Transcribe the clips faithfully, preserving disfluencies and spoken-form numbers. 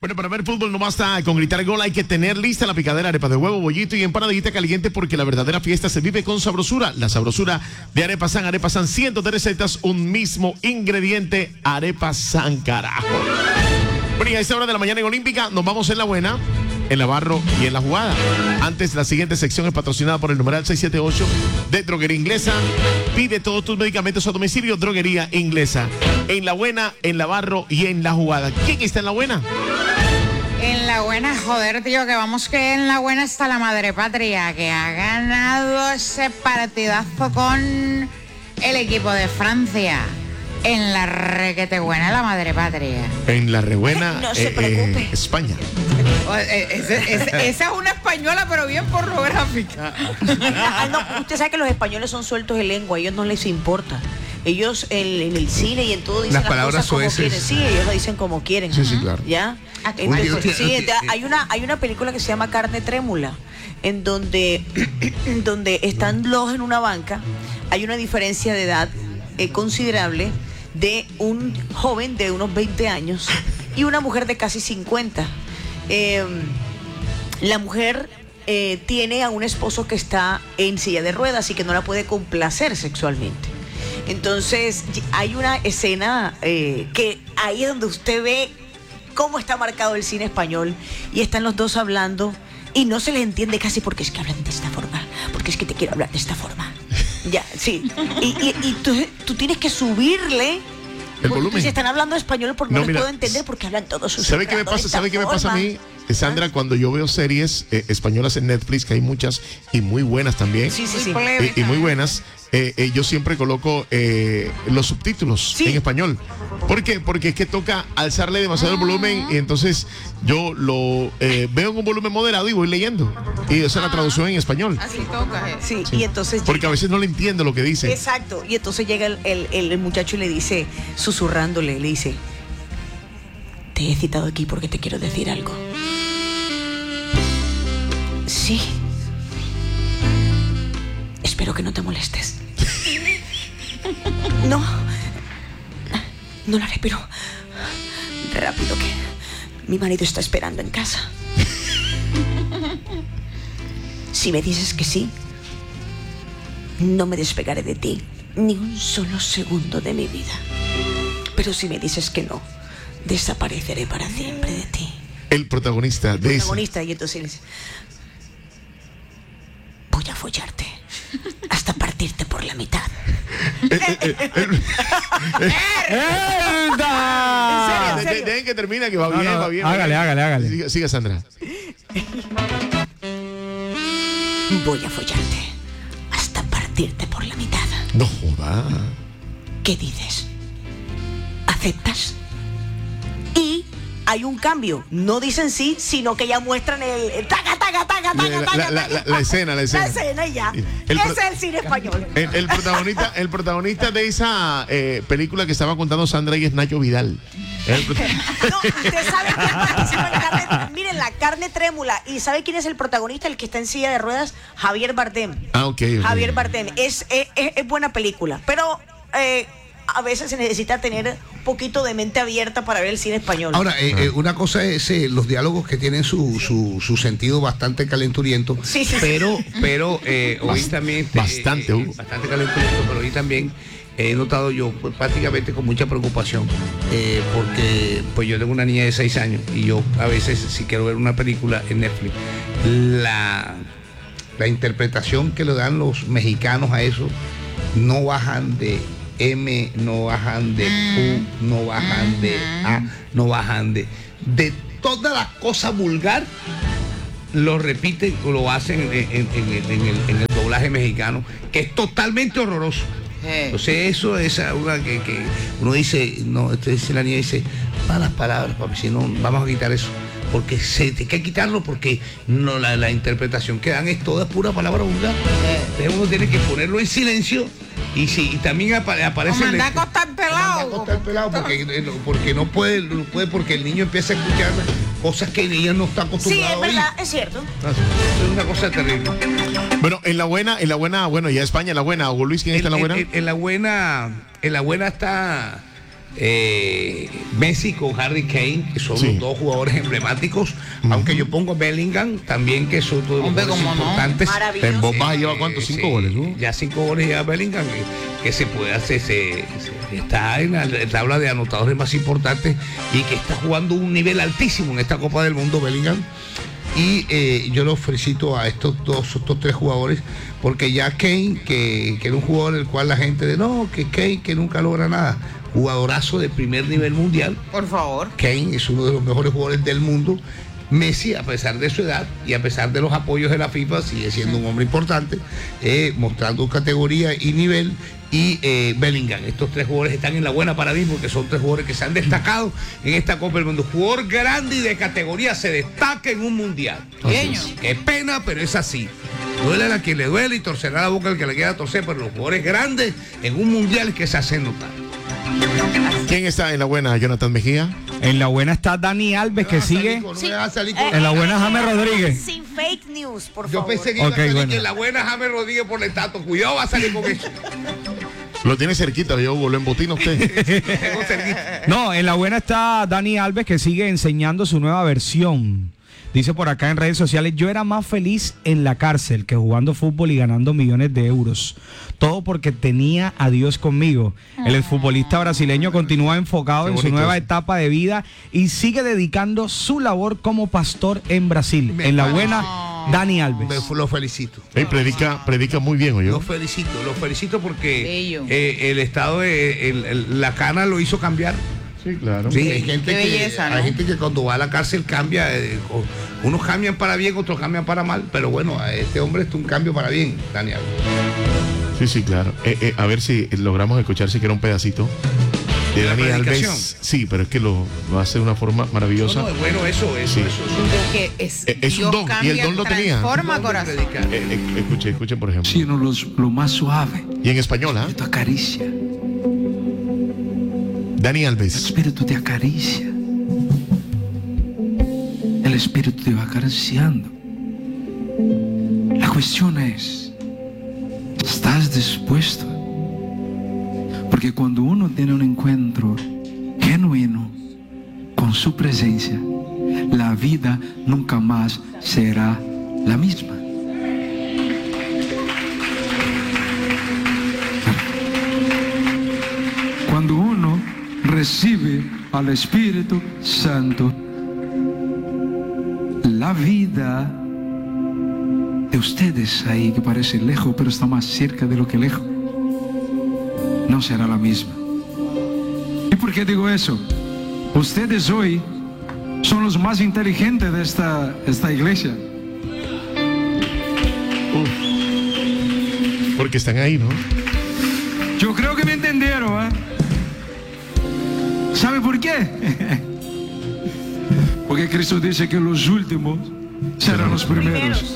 Bueno, para ver fútbol no basta con gritar gol, hay que tener lista la picadera, arepa de huevo, bollito y empanadita caliente, porque la verdadera fiesta se vive con sabrosura. La sabrosura de Arepa San. Arepa San, cientos de recetas, un mismo ingrediente. Arepa San, carajo. Bueno, y a esta hora de la mañana en Olímpica nos vamos en la buena, en la barro y en la jugada. Antes, la siguiente sección es patrocinada por el numeral seis siete ocho de Droguería Inglesa. Pide todos tus medicamentos a domicilio, Droguería Inglesa. En la buena, en la barro y en la jugada. ¿Quién está en la buena? En la buena, joder, tío, que vamos que en la buena está la madre patria, que ha ganado ese partidazo con el equipo de Francia. En la requete buena la madre patria. En la rebuena, no se eh, preocupe. eh, España. Esa es una española, pero bien pornográfica. Ah, no, usted sabe que los españoles son sueltos de lengua, a ellos no les importa. Ellos en, en el cine y en todo dicen las las, palabras cosas como soeces. quieren. Sí, ellos lo dicen como quieren. Sí, sí, claro. ¿Ya? Oye, Entonces, hostia, sí, hostia, entonces, eh. hay una hay una película que se llama Carne Trémula, en donde, donde están los en una banca, hay una diferencia de edad eh, considerable de un joven de unos veinte años y una mujer de casi cincuenta. Eh, la mujer eh, tiene a un esposo que está en silla de ruedas y que no la puede complacer sexualmente. Entonces hay una escena eh, que ahí es donde usted ve cómo está marcado el cine español y están los dos hablando y no se les entiende casi porque es que hablan de esta forma, porque es que te quiero hablar de esta forma. Ya, sí. Y, y, y tú, tú tienes que subirle el volumen. Si están hablando español, porque no, No, les mira, puedo entender porque hablan todos sus. ¿Sabe qué me pasa? ¿Sabe qué me pasa a mí, Sandra? Cuando yo veo series eh, españolas en Netflix, que hay muchas y muy buenas también. Sí, sí, sí. Y, y muy buenas. Eh, eh, yo siempre coloco eh, los subtítulos Sí. en español. ¿Por qué? Porque es que toca alzarle demasiado el volumen y entonces yo lo eh, veo en un volumen moderado y voy leyendo. Y esa es la traducción en español. Así toca, eh. Sí, Sí. y entonces. Porque a veces no le entiendo lo que dice. Exacto. Y entonces llega el, el, el muchacho y le dice, susurrándole, le dice: te he citado aquí porque te quiero decir algo. Sí. Espero que no te molestes. No. No lo haré, pero rápido, que mi marido está esperando en casa. Si me dices que sí, no me despegaré de ti ni un solo segundo de mi vida. Pero si me dices que no, desapareceré para siempre de ti. El protagonista de ese. Protagonista, y entonces él dice: voy a follarte hasta partirte por la mitad. ¡Erda! ¿En serio? Dejen que termine, que va No, bien, no, va bien. hágale, va bien. hágale, hágale. Siga, siga, Sandra. Voy a follarte hasta partirte por la mitad. No joda. ¿Qué dices? ¿Aceptas? Y hay un cambio. No dicen sí, sino que ya muestran el, el taca, taca, taca, taca, La- taca, la- la- taca. la escena, la escena. La escena y ya. El Ese pro- es el cine español. El, el protagonista, el protagonista de esa eh, película que estaba contando Sandra y es Nacho Vidal. El prota- No, usted sabe quién participa en Carne. Miren, la Carne Trémula. ¿Y sabe quién es el protagonista? El que está en silla de ruedas, Javier Bardem. Ah, ok. ok. Javier Bardem. Es, es, es- es buena película, pero eh, a veces se necesita tener un poquito de mente abierta para ver el cine español. Ahora, eh, eh, una cosa es eh, los diálogos que tienen su, su, su sentido bastante calenturiento, Sí, sí, sí. pero, pero eh, hoy Bast- también... bastante, eh, Hugo. Bastante calenturiento, pero hoy también he notado yo pues, prácticamente con mucha preocupación, eh, porque pues yo tengo una niña de seis años y yo a veces si quiero ver una película en Netflix, la, la interpretación que le dan los mexicanos a eso no bajan de M, no bajan de U, no bajan de A, no bajan de... De toda la cosa vulgar, lo repiten o lo hacen en, en- en el- en el, en el doblaje mexicano, que es totalmente horroroso. Eh. Entonces eso es una que, que uno dice, no, entonces dice la niña dice, malas palabras, papi, si no, vamos a quitar eso. Porque se hay que quitarlo porque no la, la interpretación que dan es toda pura palabra vulgar. Entonces uno tiene que ponerlo en silencio y si y también apa- O aparece el- mandar a costar Manda a pelado. acostar pelado porque, eh, no- porque no puede, no puede porque el niño empieza a escuchar cosas que ella no está Sí, acostumbrado es a oír. verdad, es cierto. Eso es una cosa terrible. Bueno, en la buena, en la buena, bueno, ya España, en la buena. Hugo Luis, ¿quién está en la buena? En, en la buena, en la buena está eh, Messi con Harry Kane, que son sí. los dos jugadores emblemáticos, uh-huh. aunque yo pongo Bellingham también, que son dos Hombre, jugadores importantes. Maravilloso. En Boca Eh, lleva cuántos, cinco sí, goles, ¿no? Ya cinco goles lleva Bellingham, que, que se puede hacer, se, se- está en la tabla de anotadores más importantes y que está jugando un nivel altísimo en esta Copa del Mundo, Bellingham. Y eh, yo los felicito a estos dos, estos tres jugadores, porque ya Kane, que, que era un jugador el cual la gente de no, que Kane que nunca logra nada, jugadorazo de primer nivel mundial. Por favor. Kane es uno de los mejores jugadores del mundo. Messi, a pesar de su edad y a pesar de los apoyos de la FIFA, sigue siendo un hombre importante, eh, mostrando categoría y nivel. Y eh, Bellingham, estos tres jugadores están en la buena para mí, porque son tres jugadores que se han destacado en esta Copa del Mundo. Jugador grande y de categoría se destaca en un mundial. Bien. Qué pena, pero es así. Duele a quien le duele y torcerá la boca al que le quiera torcer, pero los jugadores grandes en un mundial es que se hacen notar. ¿Quién está en la buena, Jonathan Mejía? En la buena está Dani Alves, que No me vas a salir sigue. con- no Sí. me vas a salir con- Eh, En la buena James Rodríguez. Sin fake news, por Yo favor. pensé que iba Ok, a salir bueno. que en la buena James Rodríguez por el tato. Cuidado, va a salir con eso. Lo tiene cerquita, yo lo embotina usted. Tengo cerquita. No, en la buena está Dani Alves, que sigue enseñando su nueva versión. Dice por acá en redes sociales: yo era más feliz en la cárcel que jugando fútbol y ganando millones de euros. Todo porque tenía a Dios conmigo. El exfutbolista brasileño continúa enfocado Qué en su bonito nueva eso. etapa de vida y sigue dedicando su labor como pastor en Brasil. Me En la parece- buena, Dani Alves. Me- lo felicito. Ey, predica, predica muy bien, oye. Lo felicito, lo felicito porque Bello. eh, el estado de el- el- la cana lo hizo cambiar. Sí, claro. Sí, hay gente, Qué que, belleza, ¿no? hay gente que cuando va a la cárcel cambia. eh, o- unos cambian para bien, otros cambian para mal. Pero bueno, a este hombre es un cambio para bien, Daniel. Sí, sí, claro. Eh, eh, a ver si logramos escuchar siquiera un pedacito de ¿La Dani predicación? Alves. Sí, pero es que lo, lo hace de una forma maravillosa. No, no, es bueno eso, eso, Sí. eso, eso. Que es, Eh, es un Dios don, y el cambia, don lo tenía. transforma Don de corazón. predicar. Eh, eh, escuche, escuche, por ejemplo. Sino los- lo más suave, Y en español, ¿ah? te acaricia. Dani El Alves. Espíritu te acaricia. El Espíritu te va acariciando. La cuestión es, ¿estás dispuesto? Porque cuando uno tiene un encuentro genuino con su presencia, la vida nunca más será la misma. Cuando uno recibe al Espíritu Santo, la vida de ustedes ahí, que parece lejos, pero está más cerca de lo que lejos, no será la misma. ¿Y por qué digo eso? Ustedes hoy son los más inteligentes de esta, esta iglesia. Porque están ahí, ¿no? Yo creo que me entendieron, ¿eh? ¿Sabe por qué? Porque Cristo dice que los últimos serán los primeros.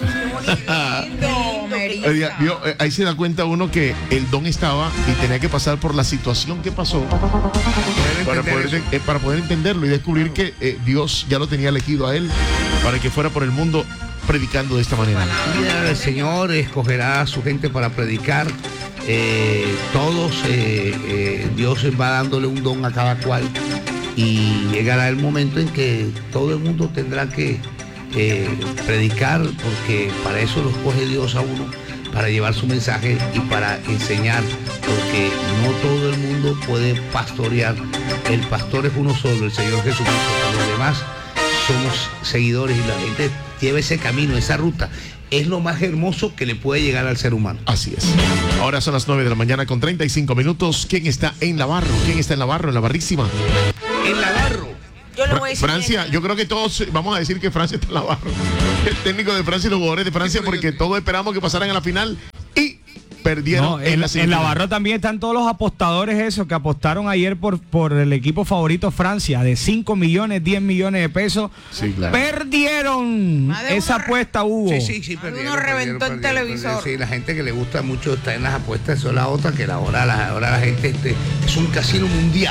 Oiga, vio, eh, ahí se da cuenta uno que el don estaba y tenía que pasar por la situación que pasó para entender poder, eso. eh, para poder entenderlo y descubrir que eh, Dios ya lo tenía elegido a él para que fuera por el mundo predicando de esta manera. Mira, el Señor escogerá a su gente para predicar. Eh, todos, eh, eh, Dios va dándole un don a cada cual y llegará el momento en que todo el mundo tendrá que eh, predicar, porque para eso lo escoge Dios a uno, para llevar su mensaje y para enseñar, porque no todo el mundo puede pastorear. El pastor es uno solo, el Señor Jesucristo. Los demás somos seguidores y la gente lleva ese camino, esa ruta. Es lo más hermoso que le puede llegar al ser humano. Así es. Ahora son las nueve de la mañana con treinta y cinco minutos. ¿Quién está en la barro? ¿Quién está en la barro? En la barrísima. En la barro. Yo le Fra- voy a decir Francia, quién. yo creo que todos eh, vamos a decir que Francia está en la barro. El técnico de Francia y los jugadores de Francia, porque todos esperamos que pasaran a la final y perdieron No, en, en, la en semifinal. la barra también están todos los apostadores esos que apostaron ayer por, por el equipo favorito Francia de cinco millones, diez millones de pesos. Sí, claro. Perdieron. Más de Esa uno- apuesta hubo. Sí, sí, sí, Uno perdieron, reventó el televisor. Sí, la gente que le gusta mucho está en las apuestas, eso es la otra, que la- ahora la, ahora la gente, este, es un casino mundial. Ahora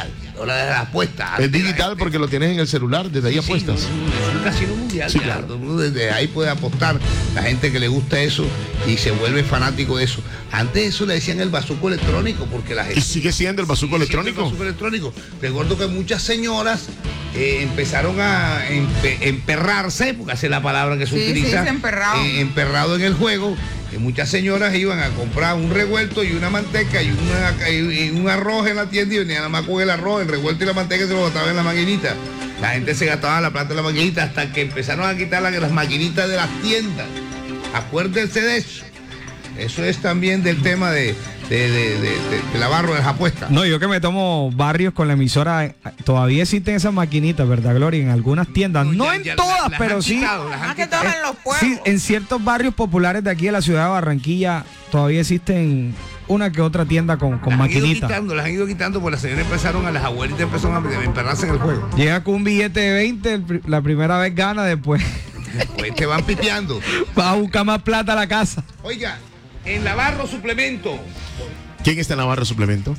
Ahora es la apuesta. Es digital porque lo tienes en el celular, desde ahí Sí, apuestas. sí, no, es un casino mundial, Sí, ya, claro. todo el mundo desde ahí puede apostar. La gente que le gusta eso y se vuelve fanático de eso. Antes eso le decían el bazuco electrónico, porque la gente... Y sigue siendo el bazuco sigue siendo electrónico. el bazuco electrónico. Recuerdo que muchas señoras eh, empezaron a empe- emperrarse, porque esa es la palabra que se Sí, sí, utiliza. se emperrado. eh, emperrado en el juego. Que muchas señoras iban a comprar un revuelto y una manteca y, una, y un arroz en la tienda y venían nada más con el arroz, el revuelto y la manteca y se lo botaban en la maquinita. La gente se gastaba la plata en la maquinita hasta que empezaron a quitar las maquinitas de las tiendas. Acuérdense de eso. Eso es también del tema de, de, de, de, de, de la barra de las apuestas. No, yo que me tomo barrios con la emisora, todavía existen esas maquinitas, ¿verdad, Gloria? En algunas tiendas, no ya- en ya todas, las pero han sí. quitado, las han Más que quitado. todo en los pueblos. Sí, en ciertos barrios populares de aquí de la ciudad de Barranquilla todavía existen una que otra tienda con, con Las han ido maquinitas. quitando, las han ido quitando porque las señoras empezaron, a las abuelitas empezaron a emperrarse en el juego. Llega con un billete de veinte, el pri- la primera vez gana, después Pues te van pipeando. va a buscar más plata a la casa. Oiga, en Navarro Suplemento, ¿Quién está en Navarro Suplemento?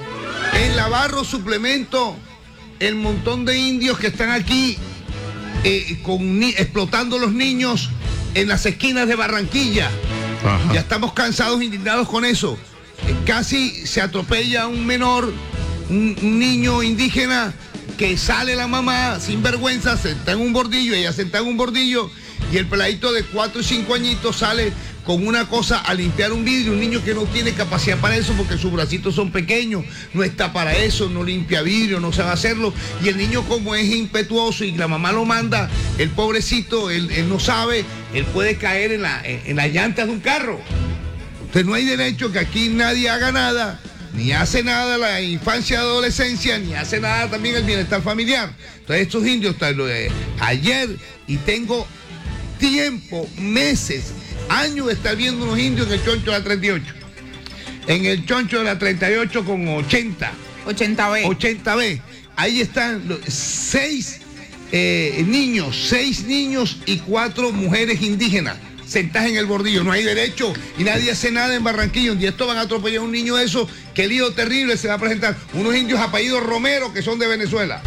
en Navarro Suplemento, el montón de indios que están aquí eh, con ni- explotando los niños en las esquinas de Barranquilla. Ajá. Ya estamos cansados, indignados con eso. Eh, casi se atropella a un menor, un, un niño indígena, que sale la mamá sin vergüenza, sentada en un bordillo, ella sentada en un bordillo, y el peladito de cuatro y cinco añitos sale con una cosa a limpiar un vidrio, un niño que no tiene capacidad para eso porque sus bracitos son pequeños, no está para eso, no limpia vidrio, no sabe hacerlo, y el niño como es impetuoso y la mamá lo manda, el pobrecito, él, él no sabe, él puede caer en, la, en, en las llantas de un carro. Entonces no hay derecho que aquí nadie haga nada, ni hace nada la infancia y adolescencia, ni hace nada también el bienestar familiar. Entonces estos indios, tal, lo de ayer, y tengo tiempo, meses, años de estar viendo unos indios en el choncho de la treinta y ocho. En el choncho de la treinta y ocho con ochenta. ochenta B. ochenta B. Ahí están los seis eh, niños, seis niños y cuatro mujeres indígenas sentadas en el bordillo. No hay derecho y nadie hace nada en Barranquilla. Un día estos van a atropellar a un niño de eso. Qué lío terrible se va a presentar. Unos indios apellidos Romero que son de Venezuela.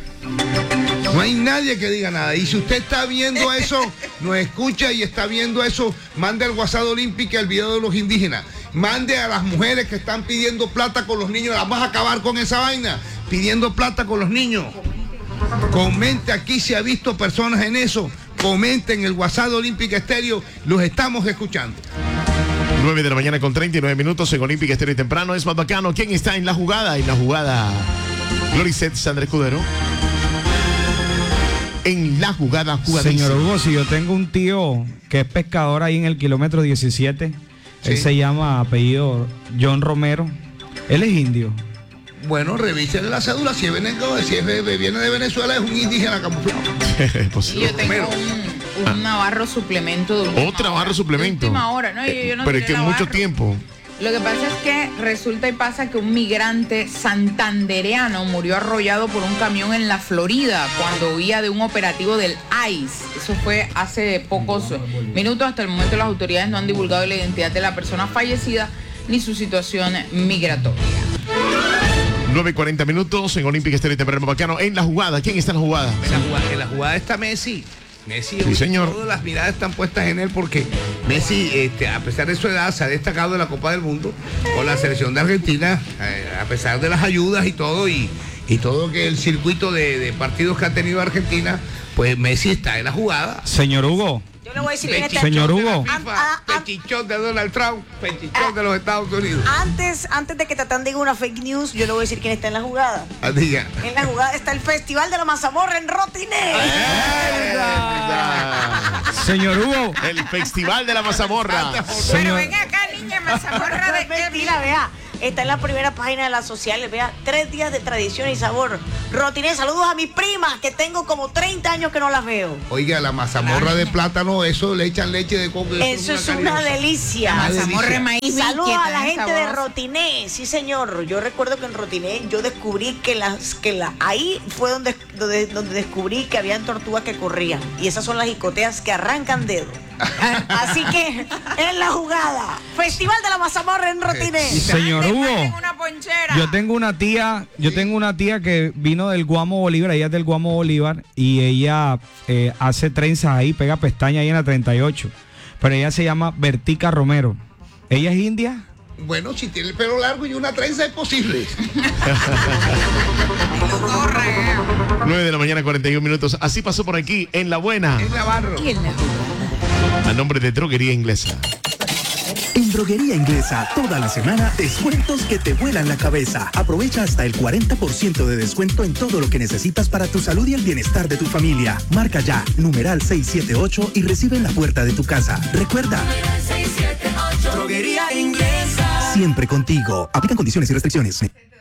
No hay nadie que diga nada. Y si usted está viendo eso, nos escucha y está viendo eso, mande al WhatsApp Olímpica el video de los indígenas. Mande a las mujeres que están pidiendo plata con los niños. Vamos a acabar con esa vaina, pidiendo plata con los niños. Comente aquí si ha visto personas en eso. Comente en el WhatsApp de Olímpica Estéreo. Los estamos escuchando. nueve de la mañana con treinta y nueve minutos en Olímpica Estéreo y Temprano. Es más bacano. ¿Quién está en la jugada? En la jugada, Gloricet Sandra Escudero. En la jugada, jugadísima. Señor Hugo, si yo tengo un tío que es pescador ahí en el kilómetro diecisiete, él Sí. se llama apellido John Romero, él es indio. Bueno, revisen la cédula. Si, viene, si es, viene de Venezuela, es un indígena camuflado. Pues, Y yo tengo Romero. un, un Navarro suplemento de última otra hora. Navarro suplemento. De última hora, ¿no? Yo, yo no Pero es tiré que mucho Navarro. tiempo. Lo que pasa es que resulta y pasa que un migrante santandereano murió arrollado por un camión en la Florida cuando huía de un operativo del I C E. Eso fue hace pocos minutos. Hasta el momento las autoridades no han divulgado la identidad de la persona fallecida ni su situación migratoria. nueve y cuarenta minutos en Olímpica Estéreo y Temprano Bacano. En la jugada, ¿quién está en la jugada? En la jugada, en la jugada está Messi. Messi, Sí, hoy señor. todas las miradas están puestas en él porque Messi, este, a pesar de su edad, se ha destacado en la Copa del Mundo con la selección de Argentina, eh, a pesar de las ayudas y todo, y, y todo que el circuito de, de partidos que ha tenido Argentina, pues Messi está en la jugada. Señor Hugo, Yo le voy a decir quién está. Señor de la Hugo. FIFA, An- ah, an- pechichón de Donald Trump, pechichón de los Estados Unidos. Antes, antes de que Tatán diga una fake news, yo le voy a decir quién está en la jugada. Ah, diga. En la jugada está el Festival de la Mazamorra en Rotiné. señor Hugo, El Festival de la Mazamorra. Pero señor, ven acá, niña, mazamorra No de es mentira, vea. Está en la primera página de las sociales, vea. Tres días de tradición y sabor. Rotiné, saludos a mis primas, que tengo como treinta años que no las veo. Oiga, la mazamorra de plátano, eso le echan leche de coco. Eso es una cariñosa. delicia. Una mazamorra de delicia. maíz. Saludos que a tan la gente de sabrosa. Rotiné, sí señor. Yo recuerdo que en Rotiné yo descubrí que las que la ahí fue donde donde, donde descubrí que habían tortugas que corrían. Y esas son las jicoteas que arrancan dedo. Así que, en la jugada, Festival de la Mazamorra en Rotiné. Señor Hugo, Una ponchera. yo tengo una tía, yo tengo una tía que vino del Guamo Bolívar, ella es del Guamo Bolívar, y ella eh, hace trenzas ahí, pega pestañas ahí en la treinta y ocho. Pero ella se llama Bertica Romero. ¿Ella es india? Bueno, si tiene el pelo largo y una trenza es posible. nueve de la mañana, cuarenta y un minutos. Así pasó por aquí, en La Buena. Es Navarro. Y en la jugada. A nombre de Droguería Inglesa. En Droguería Inglesa, toda la semana, descuentos que te vuelan la cabeza. Aprovecha hasta el cuarenta por ciento de descuento en todo lo que necesitas para tu salud y el bienestar de tu familia. Marca ya, numeral seis siete ocho y recibe en la puerta de tu casa. Recuerda, Droguería Inglesa. siempre contigo. Aplican condiciones y restricciones.